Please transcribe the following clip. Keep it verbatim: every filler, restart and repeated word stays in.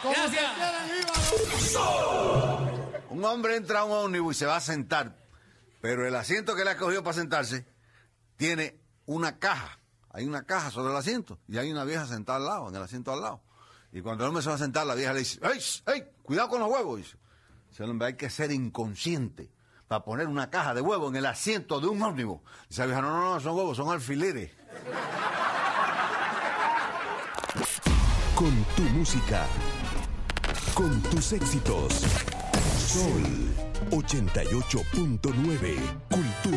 Gracias. Un hombre entra a un ómnibus y se va a sentar, pero el asiento que le ha cogido para sentarse tiene una caja. Hay una caja sobre el asiento y hay una vieja sentada al lado, en el asiento al lado. Y cuando el hombre se va a sentar, la vieja le dice, ¡ey, ey, cuidado con los huevos! Dice, dice el hombre, hay que ser inconsciente para poner una caja de huevos en el asiento de un ómnibus. Dice la vieja, no, no, no, son huevos, son alfileres. Con tu música, con tus éxitos. Sol ochenta y ocho punto nueve, Cultura.